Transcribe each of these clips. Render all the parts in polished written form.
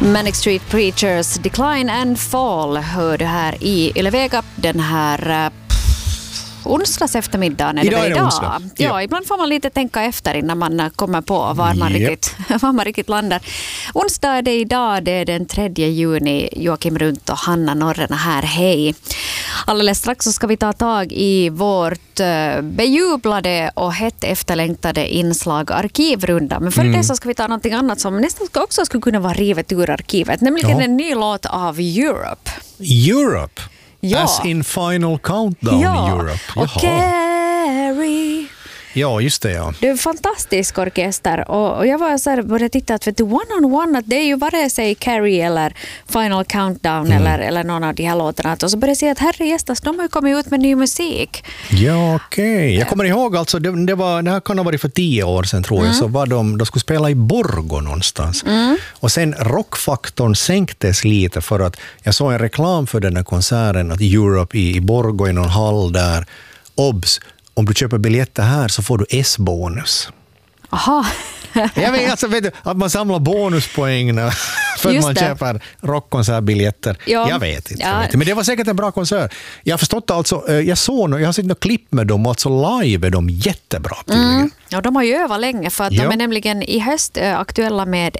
Manic Street Preachers Decline and Fall hör du här i Yle Vega den här onsdags eftermiddagen. Idag är det onsdag. Ja, ibland får man lite tänka efter innan man kommer på var man riktigt landar. Onsdag är det idag, det är den 3 juni. Joakim Runt och Hanna Norrena här, hej. Alldeles strax så ska vi ta tag i vårt bejublade och hett efterlängtade inslag Arkivrunda. Men för det så ska vi ta någonting annat som nästan också skulle kunna vara rivet ur arkivet. Nämligen en ny låt av Europe. Europe? Ja. As in Final Countdown Europe. Och Carrie. Ja, just det, ja. Det är en fantastisk orkester och jag var så här, började titta att vet du, one-on-one, att det är ju vare sig Carrie eller Final Countdown eller någon av de här låtarna. Och så började jag säga att herre gästas, de har ju kommit ut med ny musik. Ja, okej. Jag kommer ihåg alltså, det här kan ha varit för 10 år sedan tror jag, så var de skulle spela i Borgå någonstans. Och sen rockfaktorn sänktes lite för att jag såg en reklam för den här konserten att Europe i Borgå i någon hall där. Obs! Om du köper biljetter här så får du S-bonus. Aha. Jag vet, alltså, vet du, att man samlar bonuspoäng för att man köper rockkonsertbiljetter. Ja. Jag vet inte. Men det var säkert en bra konsert. Jag har förstått alltså, jag har sett några klipp med dem och alltså live är de jättebra tydligen. Ja, de har ju övat länge för att de är nämligen i höst aktuella med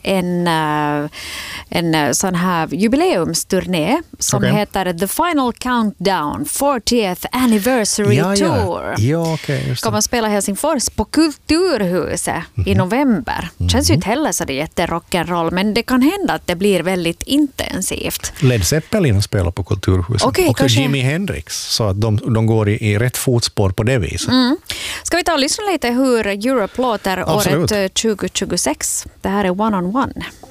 en sån här jubileumsturné som heter The Final Countdown 40th Anniversary Tour. Ja, okej. Just det. Kommer spela Helsingfors på Kulturhuset i november. Känns ju inte heller så det är jätterock'n'roll, men det kan hända att det blir väldigt intensivt. Led Zeppelin spelar på Kulturhuset och kanske Jimi Hendrix, så att de går i rätt fotspår på det viset. Ska vi ta och lyssna lite hur Europe låter Absolut. året 2026? Det här är One on One.